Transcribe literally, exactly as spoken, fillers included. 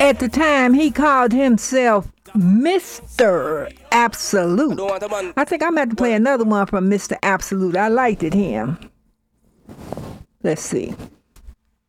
At the time, he called himself Mister Absolute. I think I'm going to have to play another one from Mister Absolute. I liked it, him. Let's see.